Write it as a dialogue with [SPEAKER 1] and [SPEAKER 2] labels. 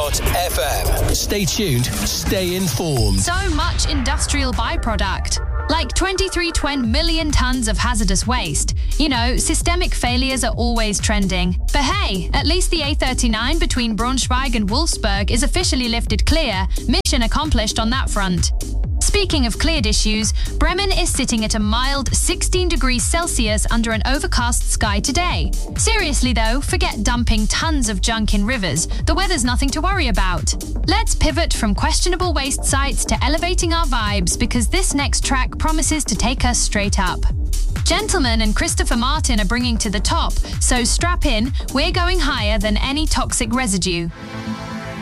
[SPEAKER 1] Live.fm. Stay tuned, stay informed.
[SPEAKER 2] So much industrial byproduct. Like 23 million tons of hazardous waste. You know, systemic failures are always trending. But hey, at least the A39 between Braunschweig and Wolfsburg is officially lifted clear. Mission accomplished on that front. Speaking of cleared issues, Bremen is sitting at a mild 16 degrees Celsius under an overcast sky today. Seriously though, forget dumping tons of junk in rivers. The weather's nothing to worry about. Let's pivot from questionable waste sites to elevating our vibes, because this next track promises to take us straight up. Gentleman and Christopher Martin are bringing to the top, so strap in, we're going higher than any toxic residue.